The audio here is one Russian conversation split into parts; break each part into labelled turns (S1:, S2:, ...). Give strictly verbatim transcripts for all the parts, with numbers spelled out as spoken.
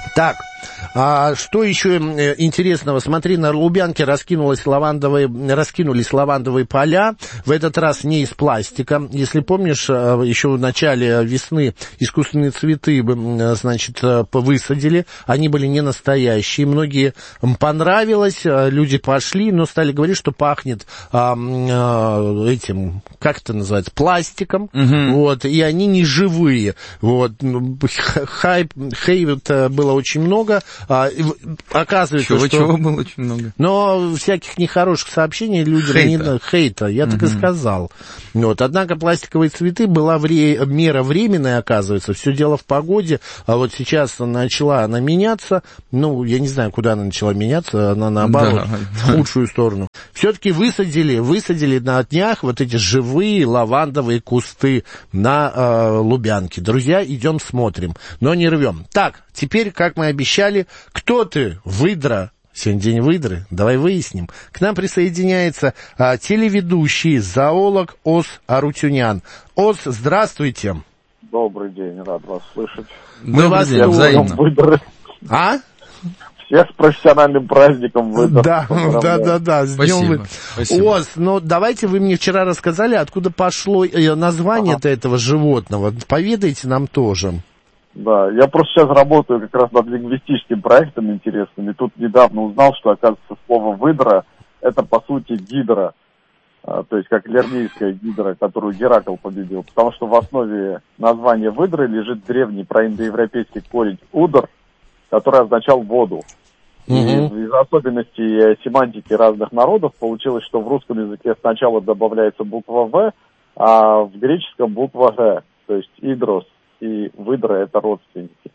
S1: Так, а что еще интересного? Смотри, на Лубянке раскинулись лавандовые, раскинулись лавандовые поля, в этот раз не из пластика. Если помнишь, еще в начале весны искусственные цветы, значит, высадили, они были не настоящие, многие понравилось, люди пошли, но стали говорить, что пахнет а, а, этим, как это называется, пластиком, угу. Вот, и они не живые, вот, хайп, хейта было очень много, а, оказывается,
S2: чего,
S1: что...
S2: Чего было очень много?
S1: Но всяких нехороших сообщений людям...
S2: Хейта.
S1: Не... Хейта, я угу. так и сказал. Вот, однако пластиковые цветы была вре... мера временная, оказывается, все дело в погоде, а вот сейчас начала она меняться, ну, я не знаю, куда она начала меняться, она наоборот, да. в худшую сторону. Все-таки высадили, высадили на днях вот эти живые лавандовые кусты на э, Лубянке. Друзья, идем смотрим, но не рвем. Так, теперь, как мы обещали, кто ты, выдра? Сегодня день выдры, давай выясним. К нам присоединяется а, телеведущий, зоолог Ос Арутюнян. Ос, здравствуйте.
S3: Добрый день, рад вас слышать.
S1: Мы
S2: Добрый
S1: вас
S2: день, взаимно.
S3: Выдры.
S1: А?
S3: Всех с профессиональным праздником выдр.
S1: Да, да, да, да, с днем
S2: Спасибо,
S1: вы...
S2: спасибо.
S1: Ос, ну давайте вы мне вчера рассказали, откуда пошло название-то ага. этого животного. Поведайте нам тоже.
S3: Да, я просто сейчас работаю как раз над лингвистическим проектом интересным, и тут недавно узнал, что, оказывается, слово «выдра» — это, по сути, гидра, а, то есть как лернейская гидра, которую Геракл победил, потому что в основе названия выдры лежит древний проиндоевропейский корень «удр», который означал «воду». И mm-hmm. из особенностей семантики разных народов получилось, что в русском языке сначала добавляется буква «в», а в греческом буква «г», то есть «идрос». И выдра — это родственники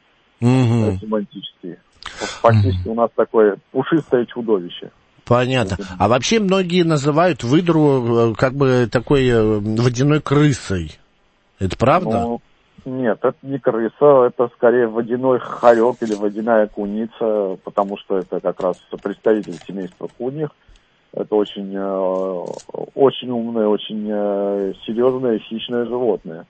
S1: угу.
S3: семантические. Фактически у нас такое пушистое чудовище.
S1: Понятно. А вообще многие называют выдру как бы такой водяной крысой. Это правда?
S3: Ну, нет, это не крыса, это скорее водяной хорек или водяная куница, потому что это как раз представитель семейства куньих. Это очень, очень умное, очень серьезное, хищное животное.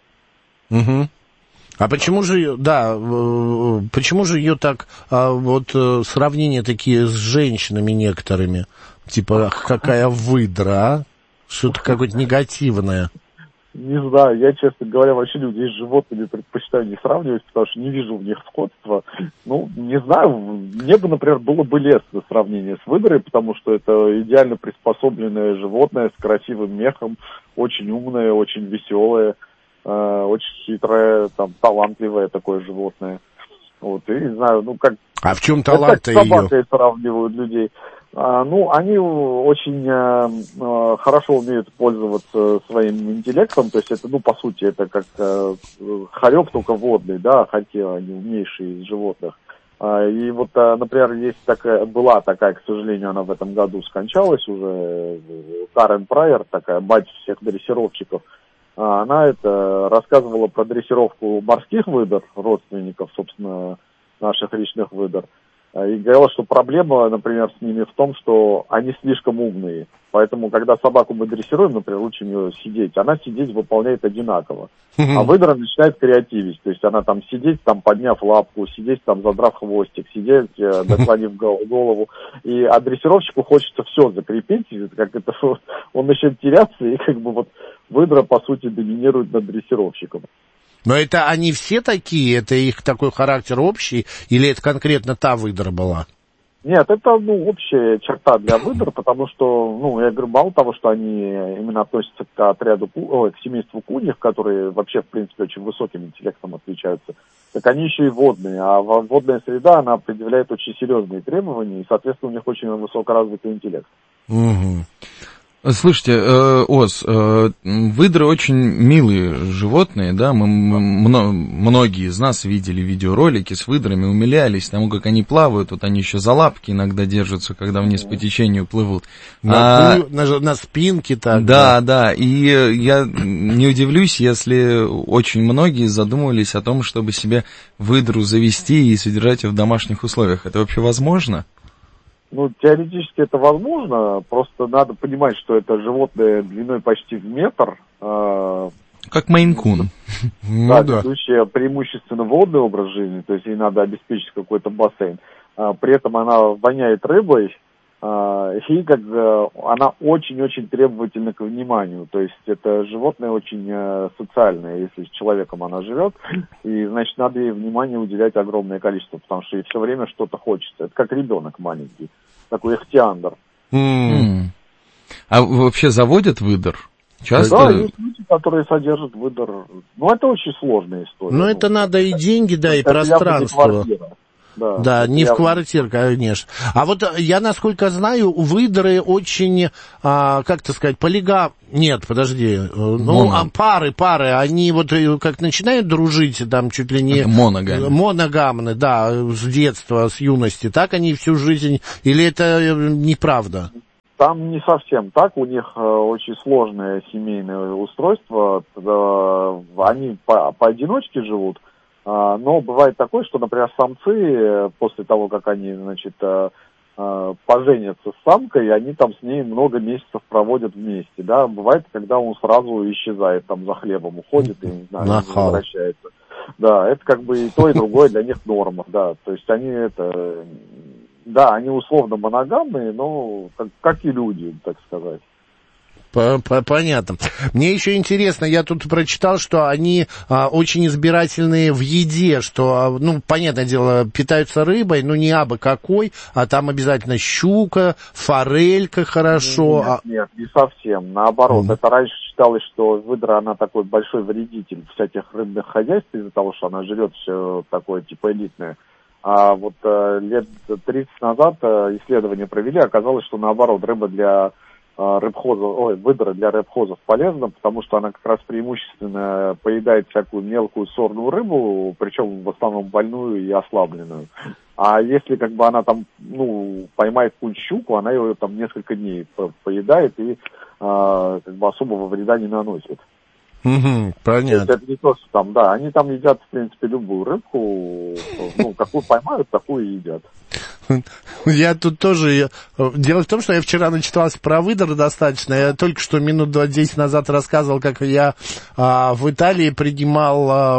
S1: Угу. А почему же, да, почему же ее так, а, вот сравнения такие с женщинами некоторыми, типа, какая выдра, а? Что-то какое-то негативное.
S3: Не знаю, я, честно говоря, вообще людей с животными предпочитаю не сравнивать, потому что не вижу в них сходства. Ну, не знаю, мне бы, например, было бы лестно сравнение с выдрой, потому что это идеально приспособленное животное с красивым мехом, очень умное, очень веселое. Очень хитрое, там, талантливое такое животное. Вот, и не знаю, ну, как...
S1: А в чем талант-то ее?
S3: С собакой сравнивают людей. А, ну, они очень а, хорошо умеют пользоваться своим интеллектом, то есть это, ну, по сути, это как а, хорек, только водный, да, хотя они умнейшие из животных. А, и вот, а, например, есть такая, была такая, к сожалению, она в этом году скончалась уже, Карен Прайер, такая мать всех дрессировщиков. Она это рассказывала про дрессировку морских выдр, родственников, собственно, наших речных выдр. И говорила, что проблема, например, с ними в том, что они слишком умные. Поэтому, когда собаку мы дрессируем, например, лучше нее сидеть, она сидеть выполняет одинаково. А выдра начинает креативить. То есть она там сидеть, там подняв лапку, сидеть там задрав хвостик, сидеть, наклонив голову. И а дрессировщику хочется все закрепить, как это он начнет теряться, и как бы вот выдра, по сути, доминирует над дрессировщиком.
S1: Но это они все такие? Это их такой характер общий? Или это конкретно та выдра была?
S3: Нет, это, ну, общая черта для выдр, потому что, ну, я говорю, мало того, что они именно относятся к отряду, о, к семейству куньих, которые вообще, в принципе, очень высоким интеллектом отличаются, так они еще и водные. А водная среда, она определяет очень серьезные требования, и, соответственно, у них очень высокоразвитый интеллект.
S1: Угу.
S2: Слушайте, э, Ос, э, выдры очень милые животные, да, мы, мно, многие из нас видели видеоролики с выдрами, умилялись тому, как они плавают, вот они еще за лапки иногда держатся, когда вниз по течению плывут.
S1: На, а, на, на спинке так.
S2: Да, да, да, и я не удивлюсь, если очень многие задумывались о том, чтобы себе выдру завести и содержать ее в домашних условиях. Это вообще возможно?
S3: Ну, теоретически это возможно, просто надо понимать, что это животное длиной почти в метр. Э,
S2: Как Мейн-кун.
S1: Ну,
S3: да,
S1: да.
S3: ведущая преимущественно водный образ жизни, то есть ей надо обеспечить какой-то бассейн. А, при этом она воняет рыбой, а, и как бы она очень-очень требовательна к вниманию. То есть это животное очень а, социальное, если с человеком она живет, и значит надо ей внимание уделять огромное количество, потому что ей все время что-то хочется. Это как ребенок маленький, такой ихтиандр.
S2: Mm. А вообще заводят выдр? Часто?
S3: Да, есть люди, которые содержат выдор. Ну, это очень сложная история.
S1: Ну, это надо и деньги, да, и
S3: это
S1: пространство.
S3: Да,
S1: да, не
S3: я...
S1: в квартире, конечно. А вот я, насколько знаю, выдры очень, а, как-то сказать, полигам... Нет, подожди. Ну,
S2: Моно.
S1: а пары, пары, они вот как начинают дружить, там, чуть ли не...
S2: Это моногамны.
S1: Моногамны, да, с детства, с юности. Так они всю жизнь... Или это неправда?
S3: Там не совсем так, у них э, очень сложное семейное устройство, э, они по, поодиночке живут, э, но бывает такое, что, например, самцы э, после того, как они, значит, э, э, поженятся с самкой, они там с ней много месяцев проводят вместе, да, бывает, когда он сразу исчезает, там за хлебом уходит и, не знаю, не возвращается. Да, это как бы и то, и другое для них норма, да, то есть они это... Да, они условно моногамные, но как, как и люди, так сказать.
S1: Понятно. Мне еще интересно, я тут прочитал, что они а, очень избирательные в еде, что, ну, понятное дело, питаются рыбой, но не абы какой, а там обязательно щука, форелька хорошо.
S3: Нет, нет, не совсем. Наоборот, mm-hmm. это раньше считалось, что выдра, она такой большой вредитель всяких рыбных хозяйств из-за того, что она живет все такое типа элитное. А вот э, лет тридцать назад э, исследования провели, оказалось, что наоборот, рыба для э, рыбхозов, ой, выдра для рыбхозов полезна, потому что она как раз преимущественно поедает всякую мелкую сорную рыбу, причем в основном больную и ослабленную. А если как бы она там, ну, поймает какую-нибудь щуку, она ее там несколько дней по- поедает и э, как бы особого вреда не наносит.
S1: Угу, понятно.
S3: Это не то, что там, да, они там едят, в принципе, любую рыбку, ну, какую поймают, такую и едят.
S1: Я тут тоже... Дело в том, что я вчера начитался про выдор достаточно. Я только что минут десять назад рассказывал, как я а, в Италии принимал... А,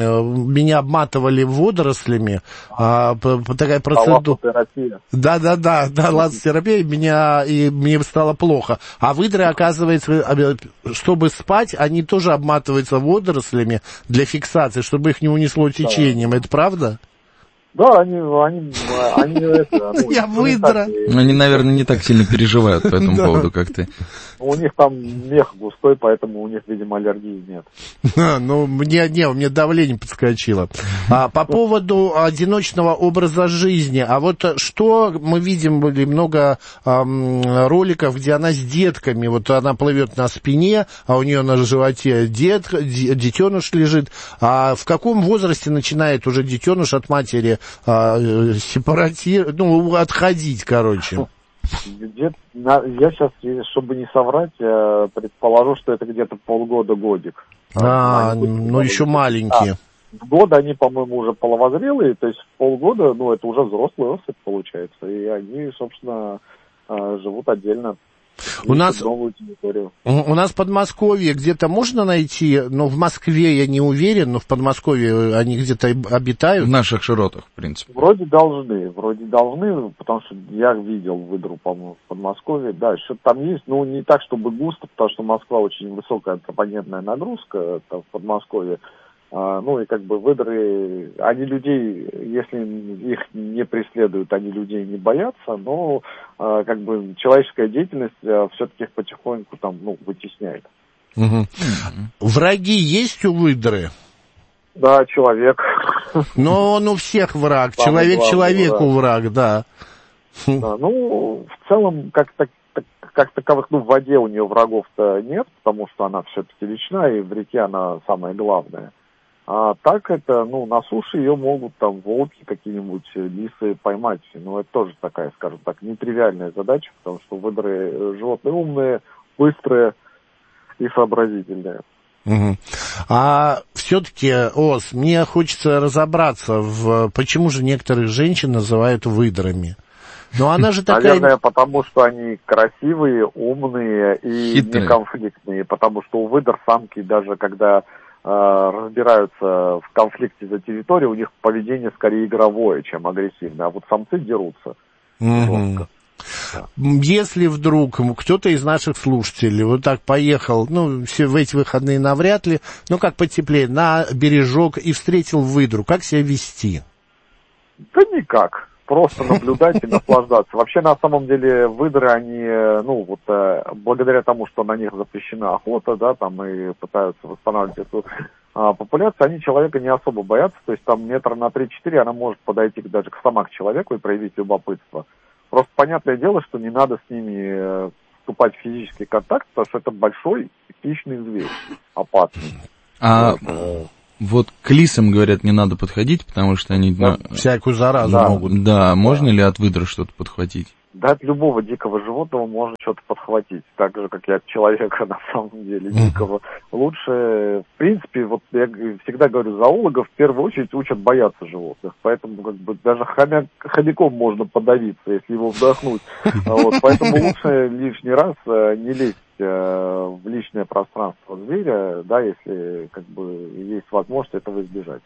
S1: меня обматывали водорослями. А, по, по такая процедура...
S3: Лазотерапия.
S1: Да-да-да, да, лазотерапия, меня, и мне стало плохо. А выдры, оказывается, чтобы спать, они тоже обматываются водорослями для фиксации, чтобы их не унесло течением. Да. Это правда?
S3: Да, они, они, они это... Ну,
S1: я выдра.
S2: Они, наверное, не так сильно переживают по этому поводу, как ты.
S3: У них там мех густой, поэтому у них, видимо, аллергии нет.
S1: А, ну, мне, не, у меня давление подскочило. А, по поводу одиночного образа жизни. А вот что мы видим, были много а, роликов, где она с детками. Вот она плывет на спине, а у нее на животе дет, детеныш лежит. А в каком возрасте начинает уже детеныш от матери а, сепаратировать, ну, отходить, короче?
S3: Где, я сейчас, чтобы не соврать, предположу, что это где-то полгода-годик.
S1: А, они, ну еще маленькие.
S3: А, в год они, по-моему, уже половозрелые, то есть в полгода, ну, это уже взрослый особь получается. И они, собственно, живут отдельно.
S1: У нас, у нас в Подмосковье где-то можно найти, но в Москве я не уверен, но в Подмосковье они где-то обитают.
S2: В наших широтах, в принципе.
S3: Вроде должны, вроде должны, потому что я видел выдру, по-моему, в Подмосковье. Да, что-то там есть, но не так, чтобы густо, потому что Москва очень высокая антропогенная нагрузка там, в Подмосковье. А, ну и как бы выдры, они людей, если их не преследуют, они людей не боятся, но а, как бы человеческая деятельность а, все-таки их потихоньку там, ну, вытесняет.
S1: Угу. Враги есть у выдры?
S3: Да, человек.
S1: Но он у всех враг, человек человеку враг, да.
S3: Да. Ну, в целом, как так. Как таковых, ну, в воде у нее врагов-то нет, потому что она все-таки речная, и в реке она самая главная. А так это, ну, на суше ее могут там волки какие-нибудь, лисы поймать. Но это тоже такая, скажем так, нетривиальная задача, потому что выдры животные умные, быстрые и сообразительные.
S1: Угу. А все-таки, Ос, мне хочется разобраться, в почему же некоторых женщин называют выдрами. Но она же такая...
S3: Наверное, потому что они красивые, умные и
S2: Хитрые.
S3: неконфликтные. Потому что у выдр самки, даже когда э, разбираются в конфликте за территорию, у них поведение скорее игровое, чем агрессивное. А вот самцы дерутся.
S1: Угу. Если вдруг кто-то из наших слушателей вот так поехал, ну, все в эти выходные навряд ли, ну, как потеплее, на бережок и встретил выдру, как себя вести?
S3: Да никак. Просто наблюдать и наслаждаться. Вообще, на самом деле, выдры, они, ну, вот, э, благодаря тому, что на них запрещена охота, да, там, и пытаются восстанавливать эту э, популяцию, они человека не особо боятся, то есть, там, метра на три-четыре она может подойти даже к, сама к человеку и проявить любопытство. Просто понятное дело, что не надо с ними э, вступать в физический контакт, потому что это большой хищный зверь, опасный.
S2: А...
S3: Вот.
S2: Вот к лисам, говорят, не надо подходить, потому что они...
S1: Да, на... Всякую заразу
S3: да.
S1: могут.
S2: Да, можно да. ли от выдры что-то подхватить?
S3: Да, от любого дикого животного можно что-то подхватить, так же, как и от человека, на самом деле, дикого. Лучше, в принципе, вот я всегда говорю, зоологов в первую очередь учат бояться животных, поэтому как бы даже хомяк, хомяком можно подавиться, если его вдохнуть. Вот, поэтому лучше лишний раз не лезть в личное пространство зверя, да, если как бы есть возможность этого избежать.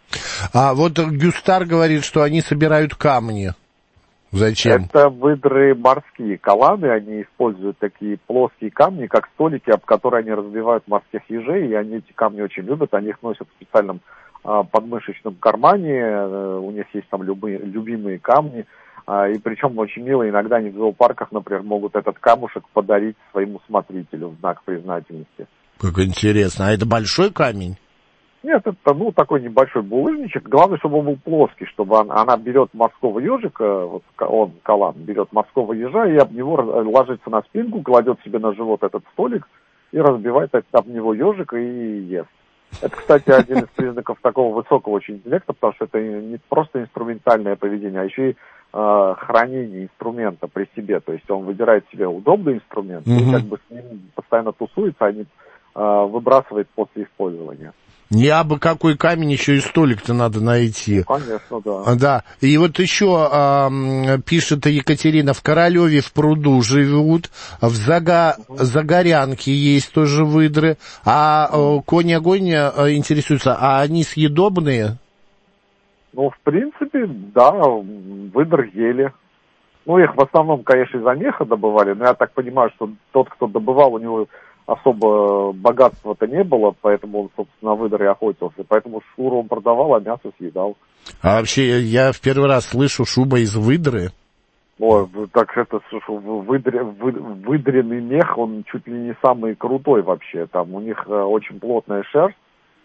S1: А вот Гюстар говорит, что они собирают камни. Зачем?
S3: Это выдры морские каланы, они используют такие плоские камни, как столики, об которые они разбивают морских ежей, и они эти камни очень любят, они их носят в специальном а, подмышечном кармане, а, у них есть там любые, любимые камни, а, и причем очень мило, иногда они в зоопарках, например, могут этот камушек подарить своему смотрителю в знак признательности.
S1: Как интересно, а это большой камень?
S3: Нет, это, ну, такой небольшой булыжничек. Главное, чтобы он был плоский, чтобы она, она берет морского ежика, вот он, калан, берет морского ежа и об него ложится на спинку, кладет себе на живот этот столик и разбивает об него ежика и ест. Это, кстати, один из признаков такого высокого очень интеллекта, потому что это не просто инструментальное поведение, а еще и э, хранение инструмента при себе. То есть он выбирает себе удобный инструмент mm-hmm. и как бы с ним постоянно тусуется, а не э, выбрасывает после использования.
S1: Не абы какой камень, еще и столик-то надо найти.
S3: Конечно, да.
S1: Да. И вот еще а, пишет Екатерина, в Королеве в пруду живут, в Зага... угу. Загорянке есть тоже выдры, а угу. Конь-огонь интересуется, а они съедобные?
S3: Ну, в принципе, да, выдр ели. Ну, их в основном, конечно, из-за меха добывали, но я так понимаю, что тот, кто добывал, у него особо богатства-то не было, поэтому он, собственно, на выдр и охотился. Поэтому шкуру он продавал, а мясо съедал.
S1: А вообще, я в первый раз слышу шуба из выдры.
S3: Ой, так это, выдр, вы, выдренный мех, он чуть ли не самый крутой вообще. Там у них очень плотная шерсть,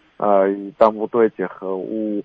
S3: и там вот у этих, у...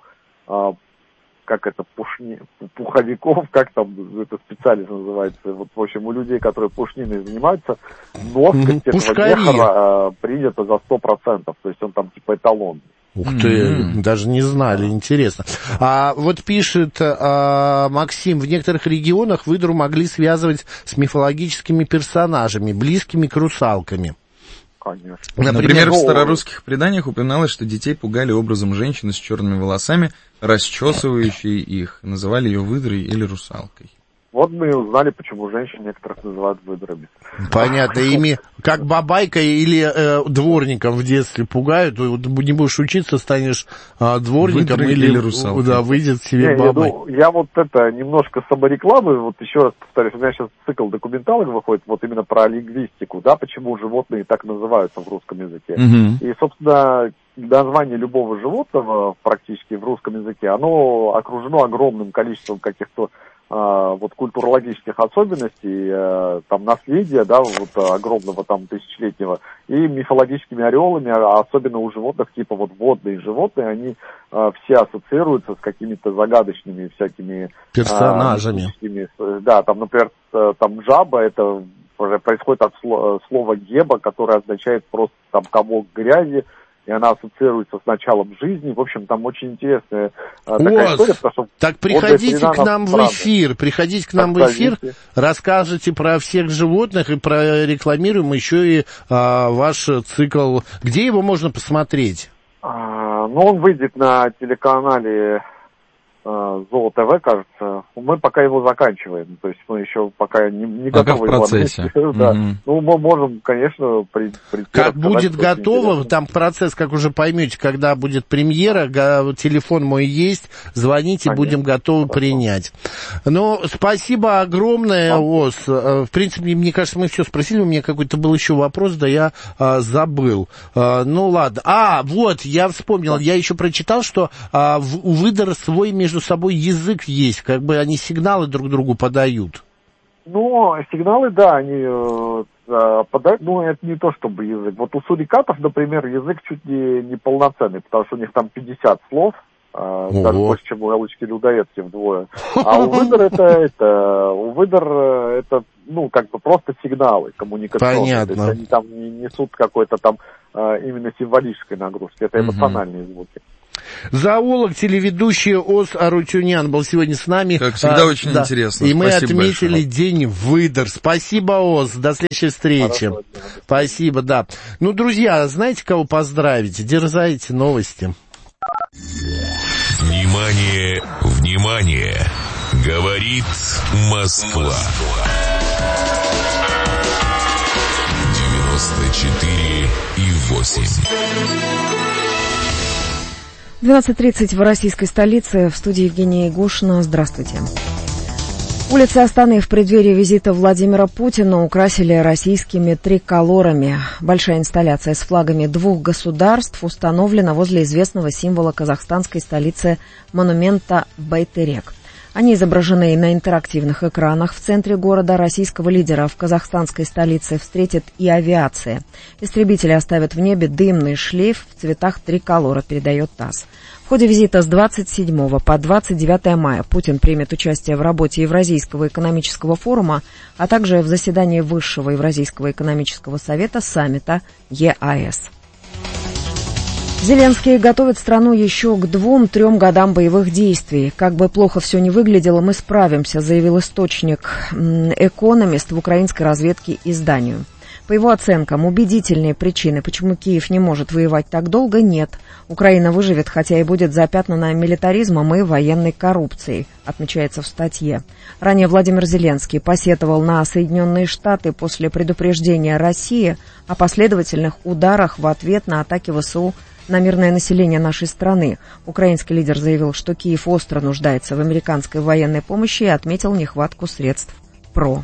S3: как это, пушни, пуховиков, как там это специально называется, вот, в общем, у людей, которые пушниной занимаются, носкость этого меха принята за сто процентов, то есть он там типа эталон.
S1: Ух ты, mm-hmm. даже не знали, интересно. А вот пишет а, Максим, в некоторых регионах выдру могли связывать с мифологическими персонажами, близкими к русалками.
S3: Конечно.
S2: Например, Например, в старорусских преданиях упоминалось, что детей пугали образом женщины с черными волосами, расчесывающей их. Называли ее выдрой или русалкой.
S3: Вот мы и узнали, почему женщин некоторых называют выдрами.
S1: Понятно. Ими как бабайкой или э, дворником в детстве пугают. Не будешь учиться, станешь э, дворником или,
S2: или русалкой.
S1: Да, выйдет себе
S3: не,
S1: бабай.
S3: Не, ну, я вот это, немножко саморекламы, вот еще раз повторюсь, у меня сейчас цикл документалок выходит вот именно про лингвистику, да, почему животные так называются в русском языке.
S2: Угу.
S3: И, собственно, название любого животного практически в русском языке, оно окружено огромным количеством каких-то а, вот культурологических особенностей, а, там наследия, да, вот огромного там тысячелетнего, и мифологическими ореолами, особенно у животных типа вот водные животные, они а, все ассоциируются с какими-то загадочными всякими
S1: персонажами.
S3: А, да, там, например, там жаба, это происходит от слова геба, которое означает просто там комок грязи, и она ассоциируется с началом жизни. В общем, там очень интересная а, такая история. Потому что
S1: так приходите к нам в эфир, приходите к нам в эфир, расскажите про всех животных и прорекламируем еще и а, ваш цикл. Где его можно посмотреть?
S3: А, ну, он выйдет на телеканале Зоо ТВ, кажется, мы пока его заканчиваем, то есть мы еще пока не, не
S2: пока
S3: готовы
S2: в процессе.
S3: Его да.
S2: Mm-hmm.
S3: Ну, мы можем, конечно, при, при
S1: как будет готово, там процесс, как уже поймете, когда будет премьера, телефон мой есть, звоните, конечно, будем готовы Хорошо. принять. Ну, спасибо огромное, а? Ос. В принципе, мне кажется, мы все спросили, у меня какой-то был еще вопрос, да я а, забыл. А, ну, ладно. А, вот, я вспомнил, я еще прочитал, что а, в, у выдора свой между собой язык есть, как бы они сигналы друг другу подают.
S3: Ну, сигналы, да, они э, подают, но это не то чтобы язык. Вот у сурикатов, например, язык чуть не, не полноценный, потому что у них там пятьдесят слов, э, даже больше, чем у элочки-людоедки вдвое. А у выдор это, это, у выдор это, ну, как бы просто сигналы коммуникационные.
S1: Понятно.
S3: То есть они там не несут какой-то там э, именно символической нагрузки, это эмоциональные угу. звуки.
S1: Зоолог, телеведущий Ос Арутюнян был сегодня с нами.
S2: Как всегда, а, очень
S1: да.
S2: интересно.
S1: И мы
S2: Спасибо
S1: отметили
S2: большое.
S1: День выдор. Спасибо, Ос. До следующей встречи. Хорошо, спасибо, да. Ну, друзья, знаете, кого поздравить? Дерзайте, новости.
S4: Внимание, внимание! Говорит Москва. девяносто четыре и восемь.
S5: двенадцать тридцать в российской столице. В студии Евгения Ягушина. Здравствуйте. Улицы Астаны в преддверии визита Владимира Путина украсили российскими триколорами. Большая инсталляция с флагами двух государств установлена возле известного символа казахстанской столицы монумента Байтерек. Они изображены на интерактивных экранах. В центре города российского лидера в казахстанской столице встретит и авиация. Истребители оставят в небе дымный шлейф в цветах триколора, передает ТАСС. В ходе визита с двадцать седьмого по двадцать девятое мая Путин примет участие в работе Евразийского экономического форума, а также в заседании Высшего Евразийского экономического совета саммита ЕАЭС. Зеленский готовит страну еще к двум-трем годам боевых действий. Как бы плохо все ни выглядело, мы справимся, заявил источник «Экономист» в украинской разведке изданию. По его оценкам, убедительные причины, почему Киев не может воевать так долго, нет. Украина выживет, хотя и будет запятнана милитаризмом и военной коррупцией, отмечается в статье. Ранее Владимир Зеленский посетовал на Соединенные Штаты после предупреждения России о последовательных ударах в ответ на атаки ВСУ на мирное население нашей страны. Украинский лидер заявил, что Киев остро нуждается в американской военной помощи и отметил нехватку средств ПРО.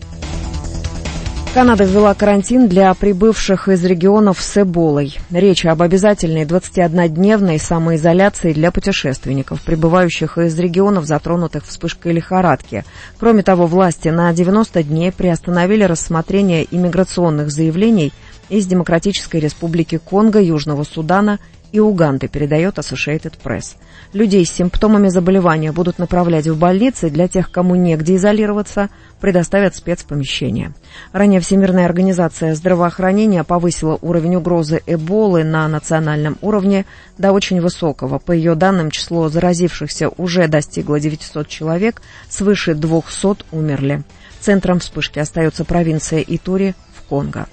S5: Канада ввела карантин для прибывших из регионов с эболой. Речь об обязательной двадцатиоднодневной самоизоляции для путешественников, прибывающих из регионов, затронутых вспышкой лихорадки. Кроме того, власти на девяносто дней приостановили рассмотрение иммиграционных заявлений из Демократической Республики Конго, Южного Судана и Уганды, передает Associated Press. Людей с симптомами заболевания будут направлять в больницы, для тех, кому негде изолироваться, предоставят спецпомещения. Ранее Всемирная организация здравоохранения повысила уровень угрозы эболы на национальном уровне до очень высокого. По ее данным, число заразившихся уже достигло девятисот человек, свыше двухсот умерли. Центром вспышки остается провинция Итури в Конго.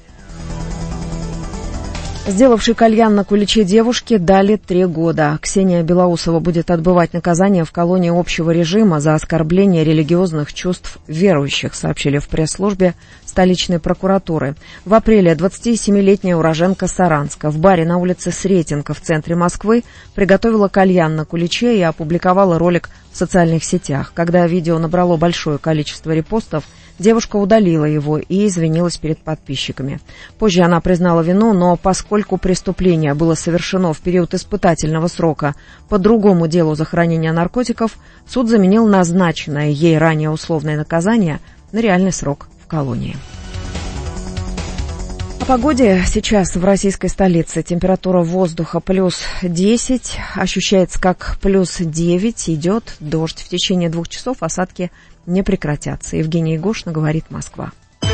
S5: Сделавшей кальян на куличе девушке дали три года. Ксения Белоусова будет отбывать наказание в колонии общего режима за оскорбление религиозных чувств верующих, сообщили в пресс-службе столичной прокуратуры. В апреле двадцатисемилетняя уроженка Саранска в баре на улице Сретенка в центре Москвы приготовила кальян на куличе и опубликовала ролик в социальных сетях. Когда видео набрало большое количество репостов, девушка удалила его и извинилась перед подписчиками. Позже она признала вину, но поскольку преступление было совершено в период испытательного срока по другому делу за хранение наркотиков, суд заменил назначенное ей ранее условное наказание на реальный срок в колонии. О погоде сейчас в российской столице. Температура воздуха плюс десять, ощущается как плюс девять, идет дождь. В течение двух часов осадки не прекратятся. Евгения Ягушина, говорит Москва.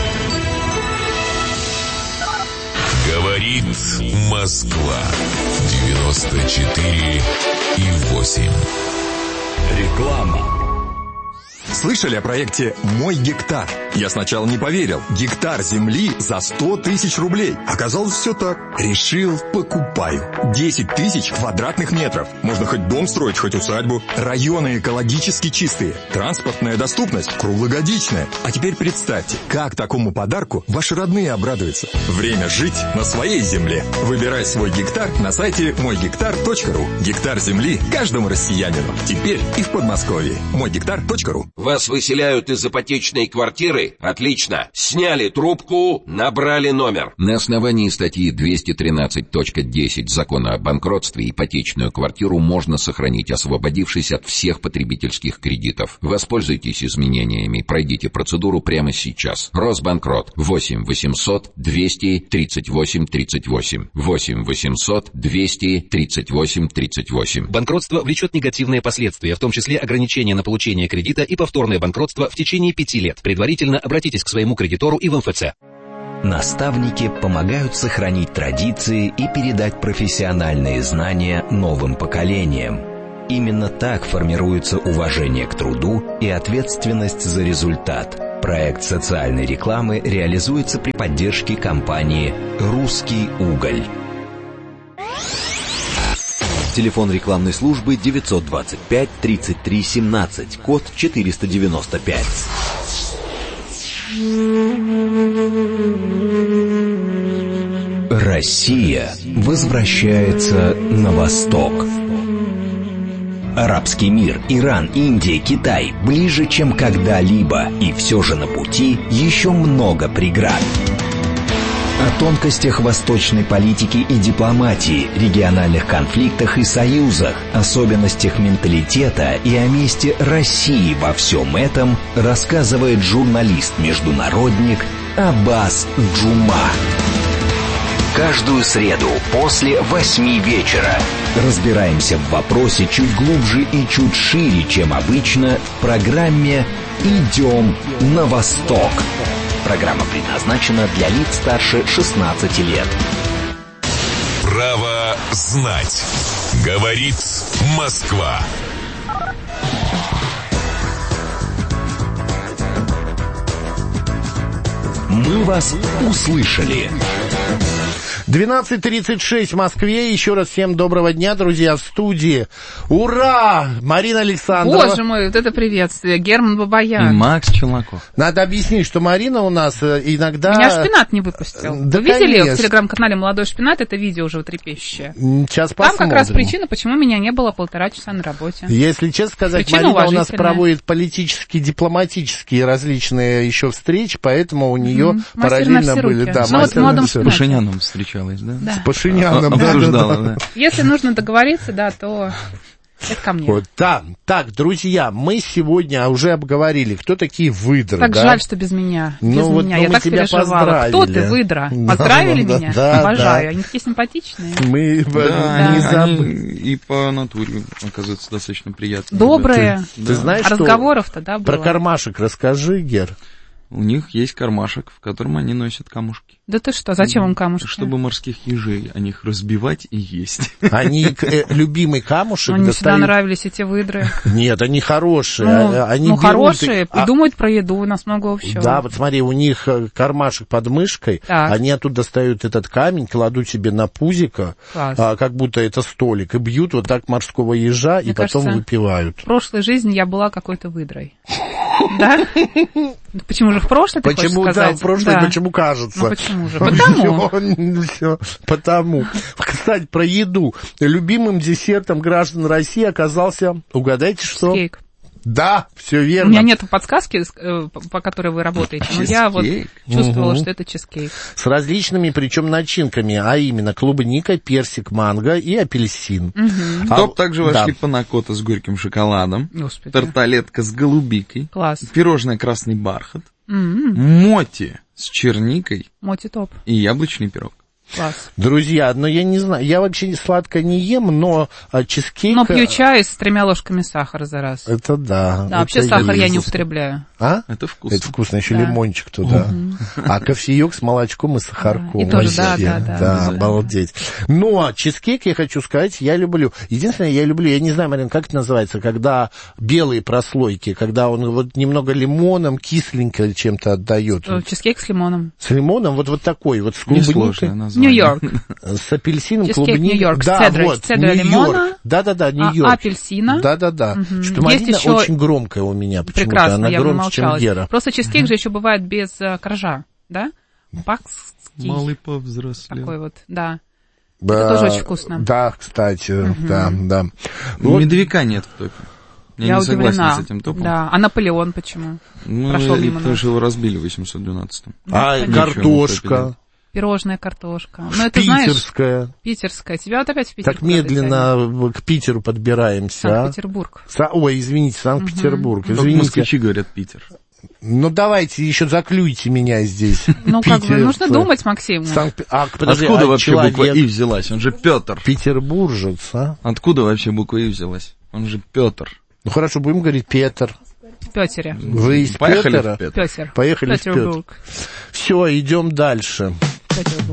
S4: Говорит Москва. девяносто четыре и восемь.
S6: Реклама. Слышали о проекте «Мой гектар»? Я сначала не поверил. Гектар земли за сто тысяч рублей. Оказалось, все так. Решил, покупаю. десять тысяч квадратных метров. Можно хоть дом строить, хоть усадьбу. Районы экологически чистые. Транспортная доступность круглогодичная. А теперь представьте, как такому подарку ваши родные обрадуются. Время жить на своей земле. Выбирай свой гектар на сайте мой гектар точка ру. Гектар земли каждому россиянину. Теперь и в Подмосковье. мой гектар точка ру.
S7: Вас выселяют из ипотечной квартиры? Отлично. Сняли трубку, набрали номер. На основании статьи двести тринадцать точка десять Закона о банкротстве ипотечную квартиру можно сохранить, освободившись от всех потребительских кредитов. Воспользуйтесь изменениями. Пройдите процедуру прямо сейчас. Росбанкрот. восемь восемьсот двести тридцать восемь тридцать восемь. восемь восемьсот двести тридцать восемь тридцать восемь.
S8: Банкротство влечет негативные последствия, в том числе ограничение на получение кредита и повторное банкротство в течение пяти лет. Предварительно обратитесь к своему кредитору и в эм эф цэ.
S9: Наставники помогают сохранить традиции и передать профессиональные знания новым поколениям. Именно так формируется уважение к труду и ответственность за результат. Проект социальной рекламы реализуется при поддержке компании «Русский уголь».
S10: Телефон рекламной службы девятьсот двадцать пять тридцать три семнадцать, код четыреста девяносто пять.
S9: Россия возвращается на восток. Арабский мир, Иран, Индия, Китай ближе, чем когда-либо, и все же на пути еще много преград. О тонкостях восточной политики и дипломатии, региональных конфликтах и союзах, особенностях менталитета и о месте России во всем этом рассказывает журналист-международник Аббас Джума. Каждую среду после восьми вечера разбираемся в вопросе чуть глубже и чуть шире, чем обычно, в программе «Идем на восток». Программа предназначена для лиц старше шестнадцати лет.
S4: Право знать. Говорит Москва.
S9: Мы вас услышали.
S1: двенадцать тридцать шесть в Москве. Еще раз всем доброго дня, друзья, в студии. Ура! Марина Александрова.
S11: Боже мой, вот это приветствие. Герман Бабаян.
S2: И Макс Челноков.
S1: Надо объяснить, что Марина у нас иногда...
S11: Меня шпинат не выпустил.
S1: Да,
S11: вы видели
S1: конечно.
S11: в телеграм-канале «Молодой шпинат» это видео уже трепещущее?
S1: Сейчас
S11: Там
S1: посмотрим.
S11: как раз причина, почему меня не было полтора часа на работе.
S1: Если честно сказать,
S11: Причина
S1: Марина у нас
S11: уважительная.
S1: проводит политические, дипломатические различные еще встречи, поэтому у нее
S11: Мгм. Мастер на
S1: параллельно
S11: все
S1: были...
S11: руки.
S1: Да,
S11: Ну вот
S1: мастер
S11: в
S1: на
S11: «Молодом
S1: все
S2: С
S1: руки.
S2: Пашиняном встречалась, да?
S11: Да.
S1: С Пашиняном,
S2: А-
S1: да, да,
S2: обсуждала,
S1: да.
S2: да.
S11: Если нужно договориться, да, то это ко мне.
S1: Вот, да. Так, друзья, мы сегодня уже обговорили, кто такие выдры,
S11: Так
S1: да?
S11: жаль, что без меня.
S1: Ну
S11: Без
S1: вот,
S11: меня.
S1: ну
S11: Я
S1: мы
S11: так
S1: тебя
S11: переживала. Кто ты,
S1: поздравили.
S11: выдра?
S1: Да,
S11: Поздравили
S1: да,
S11: меня?
S1: да,
S11: Обожаю.
S1: да.
S11: Они такие симпатичные.
S1: Мы
S2: Да,
S1: не
S2: они,
S1: забыли.
S2: они и по натуре, оказывается, достаточно приятные.
S11: Добрые.
S1: Ты, ты знаешь,
S11: А
S1: что...
S11: разговоров-то, да, было?
S1: Про кармашек расскажи, Гер.
S2: У них есть кармашек, в котором они носят камушки.
S11: Да ты что, зачем им камушки?
S2: Чтобы морских ежей о них разбивать и есть.
S1: Они э, любимый камушек
S11: Они мне всегда
S1: достают...
S11: нравились, эти выдры.
S1: Нет, они хорошие.
S11: Ну,
S1: а- они
S11: ну
S1: берут
S11: хорошие,
S1: и- а-
S11: думают про еду, у нас много общего.
S1: Да, вот смотри, у них э, кармашек под мышкой,
S11: Так.
S1: они оттуда достают этот камень, кладут себе на пузико,
S11: Класс.
S1: а, как будто это столик, и бьют вот так морского ежа,
S11: Мне
S1: и потом
S11: кажется,
S1: выпивают.
S11: В прошлой жизни я была какой-то выдрой. Да? Почему же в прошлой, ты хочешь
S1: Почему, да,
S11: сказать?
S1: в прошлом,
S11: Да.
S1: почему кажется?
S11: Ну почему же? Потому.
S1: Всё, всё, потому. Кстати, про еду. Любимым десертом граждан России оказался, угадайте, что?
S11: Чизкейк.
S1: Да, все
S11: У
S1: верно.
S11: меня нет подсказки, э, по по которой вы работаете, но я вот
S2: Чизкейк?
S11: чувствовала,
S1: Мгм.
S11: что это чизкейк.
S1: С различными, причем, начинками, а именно клубника, персик, манго и апельсин.
S11: Мгм.
S2: В
S1: А,
S2: топ также вошли
S1: да.
S2: панакота с горьким шоколадом,
S11: Господи.
S2: тарталетка с голубикой,
S11: Класс.
S2: пирожное красный бархат,
S11: М-м.
S2: моти с черникой
S11: Моти топ.
S2: и яблочный пирог.
S11: Класс.
S1: Друзья, но я не знаю, я вообще сладкое не ем, но а, чизкейк...
S11: Но пью чай с тремя ложками сахара за раз.
S1: Это да.
S11: Да,
S1: это
S11: вообще сахар я не
S1: вкусно.
S11: употребляю.
S1: А?
S2: Это вкусно.
S1: Это вкусно, еще
S11: да.
S1: лимончик туда.
S11: Угу.
S1: А кофеек с молочком и сахарком.
S11: Да. И тоже, да,
S1: вообще.
S11: да, да.
S1: Да,
S11: да.
S1: обалдеть. Но чизкейк, я хочу сказать, я люблю. Единственное, я люблю, я не знаю, Марин, как это называется, когда белые прослойки, когда он вот немного лимоном, кисленько чем-то отдает.
S11: Чизкейк с лимоном.
S1: С лимоном, вот, вот такой, вот с клубникой.
S11: Нью-Йорк.
S1: С апельсином,
S11: чизкейк
S1: клубникой.
S11: Нью-Йорк,
S1: да,
S11: с цедрой,
S1: вот,
S11: с цедрой лимона.
S1: Да-да-да, Нью-Йорк.
S11: А, апельсина.
S1: Да-да-да.
S11: Угу.
S1: Что Марина
S11: еще...
S1: очень громкая у меня почему-то.
S11: Прекрасно,
S1: она
S11: я
S1: громче, чем Гера.
S11: Просто чизкейк угу. же еще бывает без uh, коржа, да? Бакский.
S2: Малый повзрослел.
S11: Такой вот, да.
S1: Да,
S11: это тоже очень вкусно.
S1: Да, кстати, угу. да, да.
S2: Вот. Медовика нет в топе. Я, я не
S11: удивлена.
S2: согласен с этим топом.
S11: Да. А Наполеон почему?
S2: Ну,
S11: Прошел
S2: и
S11: мимо
S2: потому
S11: нас.
S2: что его разбили в восемьсот двенадцатом.
S1: А,
S11: ну,
S1: картошка.
S11: Пирожная картошка. Ну, это,
S1: питерская.
S11: Знаешь, питерская. Тебя вот опять в Питер.
S1: Так медленно к Питеру подбираемся.
S11: Санкт-Петербург.
S1: А? Ой, извините, Санкт-Петербург. Угу. Извините.
S2: Москвичи говорят Питер.
S1: Ну, давайте еще заклюйте меня здесь.
S11: Ну, как бы, нужно думать, Максим.
S1: Санкт... А, подожди,
S2: Откуда
S1: а
S2: вообще
S1: человек...
S2: буква И взялась? Он же Петр.
S1: Петербуржец, а?
S2: Откуда вообще буква И взялась? Он же Петр.
S1: Ну, хорошо, будем говорить Петр.
S11: Петере.
S1: Вы из
S2: Поехали
S1: Петера?
S2: в Петр.
S11: Петер.
S1: Поехали в Петр. Все, идем дальше.
S11: Петербург.